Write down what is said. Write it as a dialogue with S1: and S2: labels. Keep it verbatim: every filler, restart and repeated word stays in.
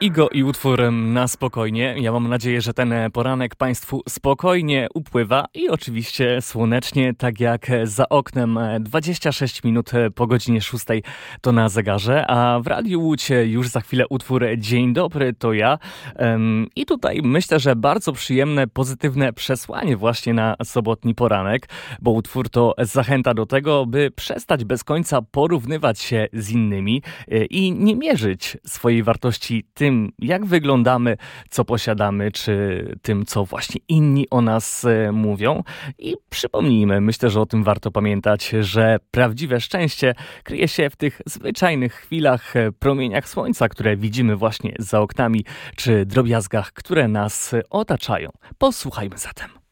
S1: Igo i utwór Na spokojnie. Ja mam nadzieję, że ten poranek Państwu spokojnie upływa i oczywiście słonecznie, tak jak za oknem. dwadzieścia sześć minut po godzinie szóstej to na zegarze, a w Radiu Łódź już za chwilę utwór Dzień dobry, to ja. I tutaj myślę, że bardzo przyjemne, pozytywne przesłanie właśnie na sobotni poranek, bo utwór to zachęta do tego, by przestać bez końca porównywać się z innymi i nie mierzyć swojej wartości tym, jak wyglądamy, co posiadamy, czy tym, co właśnie inni o nas mówią. I przypomnijmy, myślę, że o tym warto pamiętać, że prawdziwe szczęście kryje się w tych zwyczajnych chwilach, promieniach słońca, które widzimy właśnie za oknami, czy drobiazgach, które nas otaczają. Posłuchajmy zatem.